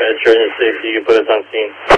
dispatcher and safety, you can put us on scene.